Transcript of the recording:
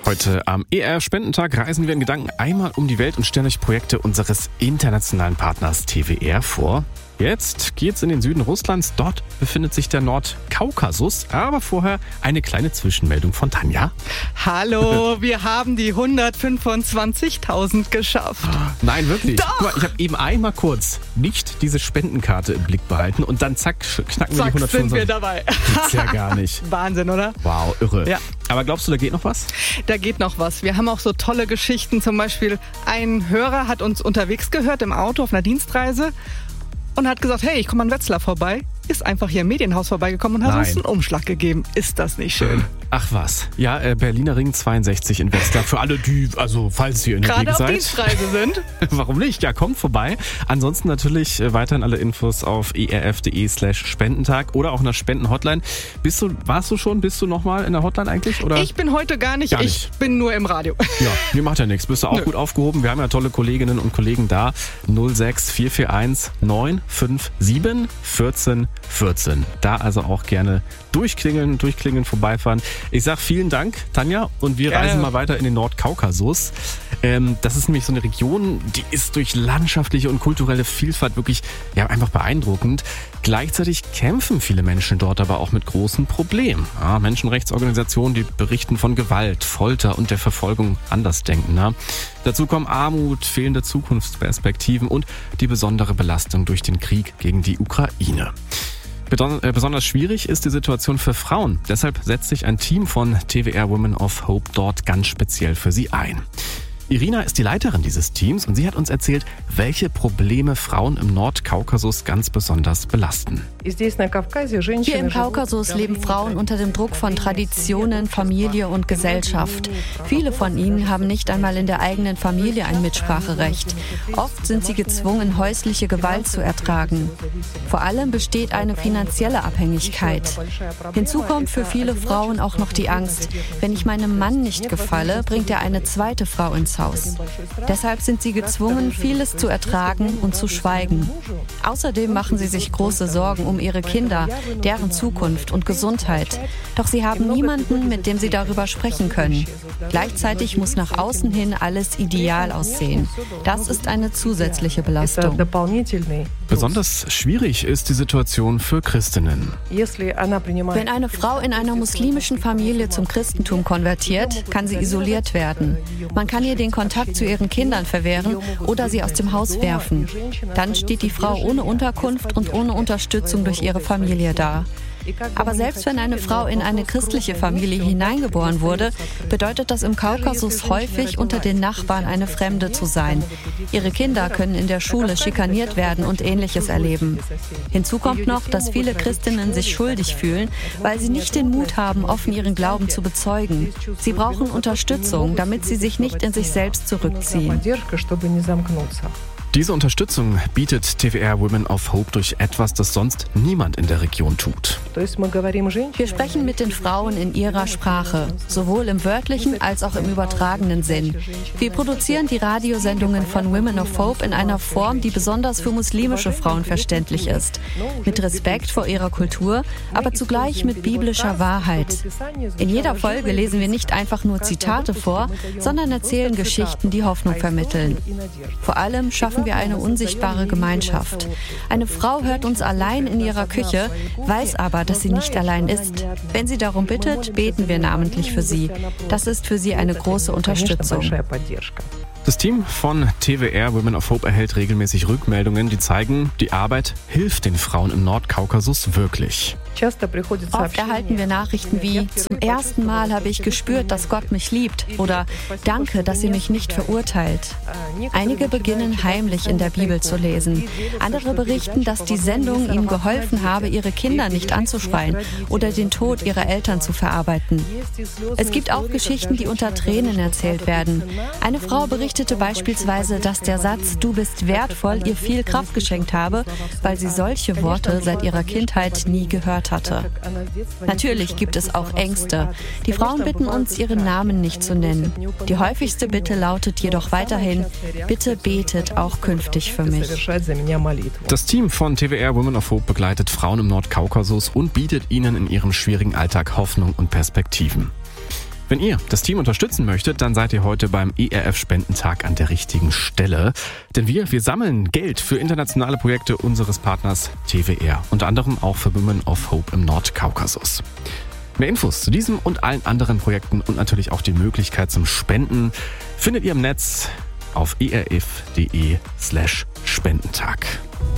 Heute am ER-Spendentag reisen wir in Gedanken einmal um die Welt und stellen euch Projekte unseres internationalen Partners TWR vor. Jetzt geht's in den Süden Russlands. Dort befindet sich der Nordkaukasus. Aber vorher eine kleine Zwischenmeldung von Tanja. Hallo, wir haben die 125.000 geschafft. Nein, wirklich. Doch. Guck mal, ich habe eben einmal kurz nicht diese Spendenkarte im Blick behalten und dann zack, knacken wir die 125. Sind wir dabei. Gibt's ja gar nicht. Wahnsinn, oder? Wow, irre. Ja. Aber glaubst du, da geht noch was? Da geht noch was. Wir haben auch so tolle Geschichten. Zum Beispiel ein Hörer hat uns unterwegs gehört im Auto auf einer Dienstreise und hat gesagt, hey, ich komme an Wetzlar vorbei. Ist einfach hier im Medienhaus vorbeigekommen und hat uns einen Umschlag gegeben. Ist das nicht schön? Ach was. Ja, Berliner Ring 62 in Wetzlar. Für alle, die, also falls ihr in der Gegend Gerade auf seid. Dienstreise sind. Warum nicht? Ja, kommt vorbei. Ansonsten natürlich weiterhin alle Infos auf erf.de/Spendentag oder auch in der Spendenhotline. Bist du noch mal in der Hotline eigentlich? Oder? Ich bin heute gar nicht. Ich bin nur im Radio. Ja, mir macht ja nichts. Bist du auch gut aufgehoben? Wir haben ja tolle Kolleginnen und Kollegen da. 06441 957 14 14. Da also auch gerne durchklingeln, vorbeifahren. Ich sag vielen Dank, Tanja, und wir reisen mal weiter in den Nordkaukasus. Das ist nämlich so eine Region, die ist durch landschaftliche und kulturelle Vielfalt wirklich einfach beeindruckend. Gleichzeitig kämpfen viele Menschen dort aber auch mit großen Problemen. Ja, Menschenrechtsorganisationen, die berichten von Gewalt, Folter und der Verfolgung Andersdenkender. Dazu kommen Armut, fehlende Zukunftsperspektiven und die besondere Belastung durch den Krieg gegen die Ukraine. Besonders schwierig ist die Situation für Frauen. Deshalb setzt sich ein Team von TWR Women of Hope dort ganz speziell für sie ein. Irina ist die Leiterin dieses Teams und sie hat uns erzählt, welche Probleme Frauen im Nordkaukasus ganz besonders belasten. Hier im Kaukasus leben Frauen unter dem Druck von Traditionen, Familie und Gesellschaft. Viele von ihnen haben nicht einmal in der eigenen Familie ein Mitspracherecht. Oft sind sie gezwungen, häusliche Gewalt zu ertragen. Vor allem besteht eine finanzielle Abhängigkeit. Hinzu kommt für viele Frauen auch noch die Angst, wenn ich meinem Mann nicht gefalle, bringt er eine zweite Frau ins Haus. Deshalb sind sie gezwungen, vieles zu ertragen und zu schweigen. Außerdem machen sie sich große Sorgen um ihre Kinder, deren Zukunft und Gesundheit. Doch sie haben niemanden, mit dem sie darüber sprechen können. Gleichzeitig muss nach außen hin alles ideal aussehen. Das ist eine zusätzliche Belastung. Besonders schwierig ist die Situation für Christinnen. Wenn eine Frau in einer muslimischen Familie zum Christentum konvertiert, kann sie isoliert werden. Man kann ihr den Kontakt zu ihren Kindern verwehren oder sie aus dem Haus werfen. Dann steht die Frau ohne Unterkunft und ohne Unterstützung durch ihre Familie da. Aber selbst wenn eine Frau in eine christliche Familie hineingeboren wurde, bedeutet das im Kaukasus häufig, unter den Nachbarn eine Fremde zu sein. Ihre Kinder können in der Schule schikaniert werden und Ähnliches erleben. Hinzu kommt noch, dass viele Christinnen sich schuldig fühlen, weil sie nicht den Mut haben, offen ihren Glauben zu bezeugen. Sie brauchen Unterstützung, damit sie sich nicht in sich selbst zurückziehen. Diese Unterstützung bietet TWR Women of Hope durch etwas, das sonst niemand in der Region tut. Wir sprechen mit den Frauen in ihrer Sprache, sowohl im wörtlichen als auch im übertragenen Sinn. Wir produzieren die Radiosendungen von Women of Hope in einer Form, die besonders für muslimische Frauen verständlich ist. Mit Respekt vor ihrer Kultur, aber zugleich mit biblischer Wahrheit. In jeder Folge lesen wir nicht einfach nur Zitate vor, sondern erzählen Geschichten, die Hoffnung vermitteln. Vor allem schaffen wir eine unsichtbare Gemeinschaft. Eine Frau hört uns allein in ihrer Küche, weiß aber, dass sie nicht allein ist. Wenn sie darum bittet, beten wir namentlich für sie. Das ist für sie eine große Unterstützung. Das Team von TWR Women of Hope erhält regelmäßig Rückmeldungen, die zeigen, die Arbeit hilft den Frauen im Nordkaukasus wirklich. Oft erhalten wir Nachrichten wie: Zum ersten Mal habe ich gespürt, dass Gott mich liebt, oder Danke, dass ihr mich nicht verurteilt. Einige beginnen heimlich in der Bibel zu lesen. Andere berichten, dass die Sendung ihnen geholfen habe, ihre Kinder nicht anzuschreien oder den Tod ihrer Eltern zu verarbeiten. Es gibt auch Geschichten, die unter Tränen erzählt werden. Eine Frau berichtete beispielsweise, dass der Satz „Du bist wertvoll" ihr viel Kraft geschenkt habe, weil sie solche Worte seit ihrer Kindheit nie gehört hatte. Natürlich gibt es auch Ängste. Die Frauen bitten uns, ihren Namen nicht zu nennen. Die häufigste Bitte lautet jedoch weiterhin: Bitte betet auch künftig für mich. Das Team von TWR Women of Hope begleitet Frauen im Nordkaukasus und bietet ihnen in ihrem schwierigen Alltag Hoffnung und Perspektiven. Wenn ihr das Team unterstützen möchtet, dann seid ihr heute beim ERF-Spendentag an der richtigen Stelle. Denn wir sammeln Geld für internationale Projekte unseres Partners TWR. Unter anderem auch für Women of Hope im Nordkaukasus. Mehr Infos zu diesem und allen anderen Projekten und natürlich auch die Möglichkeit zum Spenden findet ihr im Netz auf erf.de/Spendentag.